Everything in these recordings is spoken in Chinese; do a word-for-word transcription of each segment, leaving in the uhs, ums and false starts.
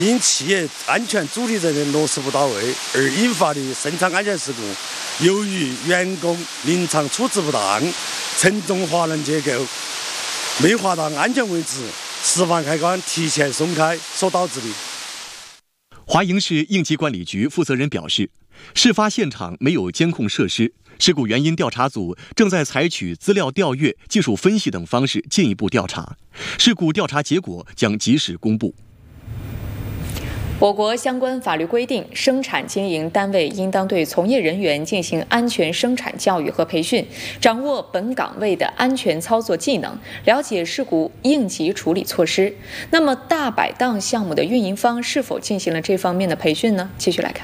因企业安全主体责任落实不到位而引发的生产安全事故，由于员工临场处置不当、承重滑轮结构没滑到安全位置、释放开关提前松开所导致的。 华营市应急管理局负责人表示，事发现场没有监控设施，事故原因调查组正在采取资料调阅、技术分析等方式进一步调查，事故调查结果将及时公布。 我国相关法律规定，生产经营单位应当对从业人员进行安全生产教育和培训，掌握本岗位的安全操作技能，了解事故应急处理措施。那么，大摆档项目的运营方是否进行了这方面的培训呢？继续来看。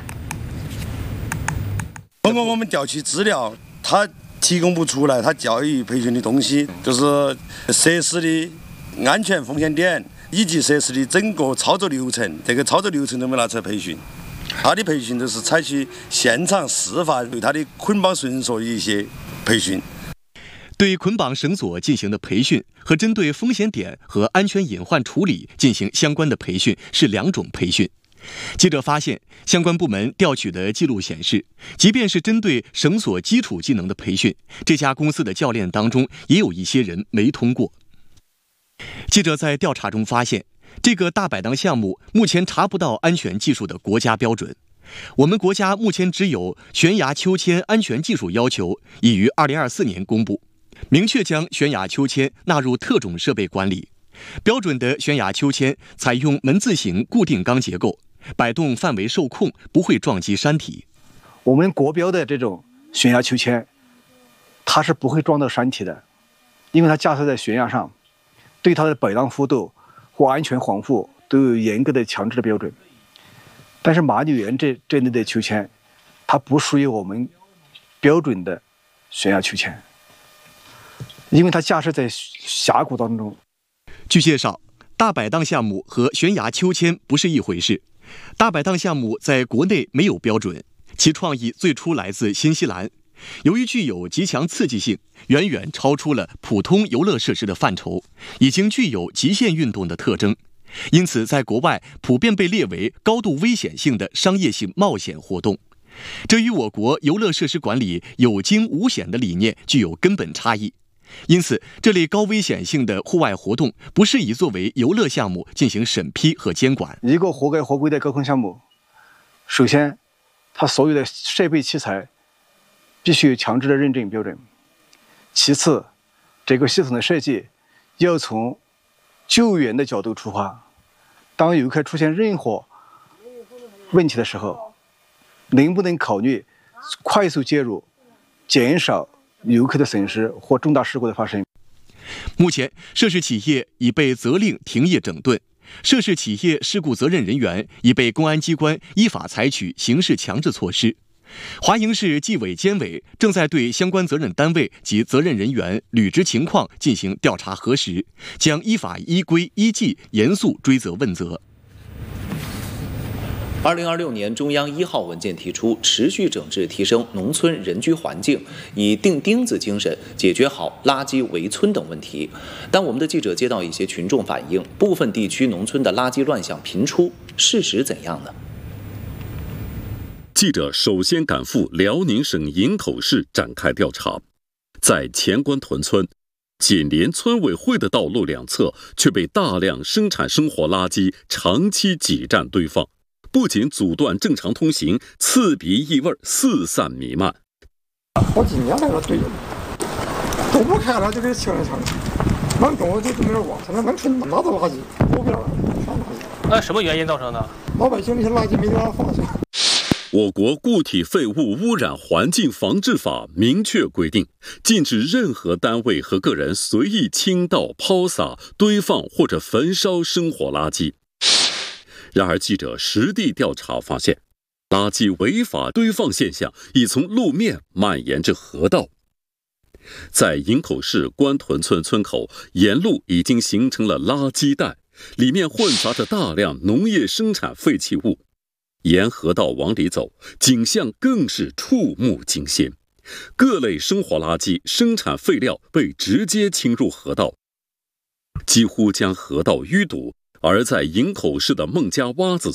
通过我们调取资料，他提供不出来他教育培训的东西，就是设施的安全风险点。以及设施的整个操作流程，这个操作流程都没拿出来培训。他的培训都是采取现场示范，对他的捆绑绳索的一些培训。 对捆绑绳索进行的培训和针对风险点和安全隐患处理进行相关的培训是两种培训。记者发现，相关部门调取的记录显示，即便是针对绳索基础技能的培训，这家公司的教练当中也有一些人没通过。记者在调查中发现，这个大摆档项目目前查不到安全技术的国家标准。我们国家目前只有悬崖秋千安全技术要求，已于二零二四年公布，明确将悬崖秋千纳入特种设备管理。标准的悬崖秋千采用门字形固定钢结构，摆动范围受控，不会撞击山体。 我们国标的这种悬崖秋千，它是不会撞到山体的，因为它架设在悬崖上。对它的摆档幅度或安全防护都有严格的强制的标准，但是马里园这这类的秋千，它不属于我们标准的悬崖秋千，因为它架设在峡谷当中。 据介绍，大摆档项目和悬崖秋千不是一回事。大摆档项目在国内没有标准，其创意最初来自新西兰。由于具有极强刺激性，远远超出了普通游乐设施的范畴，已经具有极限运动的特征，因此在国外普遍被列为高度危险性的商业性冒险活动。这与我国游乐设施管理有惊无险的理念具有根本差异。因此，这类高危险性的户外活动不适宜作为游乐项目进行审批和监管。 一个合格合规的高空项目，首先，它所有的设备器材必须有强制的认证标准。其次，这个系统的设计要从救援的角度出发。当游客出现任何问题的时候，能不能考虑快速介入，减少游客的损失或重大事故的发生？ 目前，涉事企业已被责令停业整顿，涉事企业事故责任人员已被公安机关依法采取刑事强制措施。华营市纪委监委正在对相关责任单位及责任人员履职情况进行调查核实，将依法依规依纪严肃追责问责。 二零二六年中央一号文件提出，持续整治提升农村人居环境，以钉钉子精神解决好垃圾围村等问题。但我们的记者接到一些群众反映，部分地区农村的垃圾乱象频出，事实怎样呢？ 记者首先赶赴辽宁省营口市展开调查，在前关屯村，紧邻村委会的道路两侧却被大量生产生活垃圾长期挤占堆放，不仅阻断正常通行，刺鼻异味四散弥漫。 好几年来了，堆都不开了，就给清了清了。满中午就这么点光，现在满村哪都垃圾，路边全垃圾。 那什么原因造成的？ 老百姓这些垃圾没地方放下。 我国固体废物污染环境防治法明确规定，禁止任何单位和个人随意倾倒、抛洒、堆放或者焚烧生活垃圾。然而，记者实地调查发现，垃圾违法堆放现象已从路面蔓延至河道。在营口市关屯村村口，沿路已经形成了垃圾带，里面混杂着大量农业生产废弃物。沿河道往里走，景象更是触目惊心。各类生活垃圾、生产废料被直接倾入河道，几乎将河道淤堵。而在营口市的孟家洼子